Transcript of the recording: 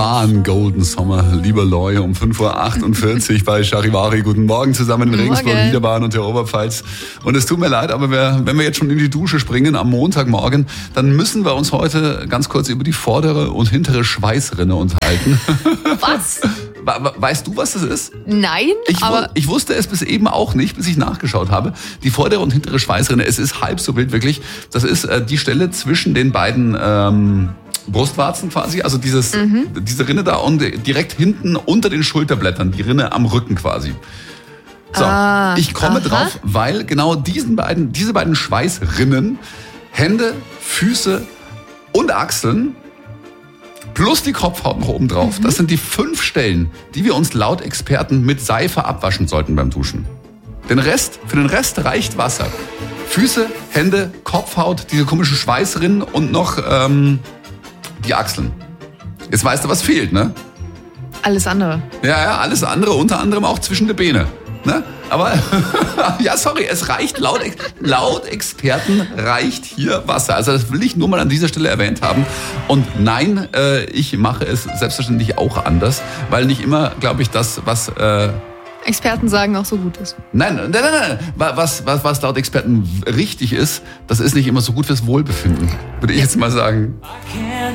Golden Summer, lieber Loy, um 5.48 Uhr bei Charivari. Guten Morgen zusammen in Regensburg, Niederbayern und der Oberpfalz. Und es tut mir leid, aber wenn wir jetzt schon in die Dusche springen am Montagmorgen, dann müssen wir uns heute ganz kurz über die vordere und hintere Schweißrinne unterhalten. Was? Weißt du, was das ist? Nein, ich wusste es bis eben auch nicht, bis ich nachgeschaut habe. Die vordere und hintere Schweißrinne, es ist halb so wild wirklich. Das ist die Stelle zwischen den beiden Brustwarzen quasi, also diese Rinne da und direkt hinten unter den Schulterblättern, die Rinne am Rücken quasi. So, ich komme drauf, weil genau diese beiden Schweißrinnen, Hände, Füße und Achseln plus die Kopfhaut noch oben drauf, das sind die 5 Stellen, die wir uns laut Experten mit Seife abwaschen sollten beim Duschen. Für den Rest reicht Wasser. Füße, Hände, Kopfhaut, diese komischen Schweißrinnen und noch die Achseln. Jetzt weißt du, was fehlt, ne? alles andere. Ja, alles andere, unter anderem auch zwischen die Beine. Ne? Aber, ja, sorry, es reicht, laut Experten reicht hier Wasser. Also das will ich nur mal an dieser Stelle erwähnt haben. Und nein, ich mache es selbstverständlich auch anders, weil nicht immer, glaube ich, das, was Experten sagen, auch so gut ist. Nein. Was laut Experten richtig ist, das ist nicht immer so gut fürs Wohlbefinden, würde ich jetzt mal sagen.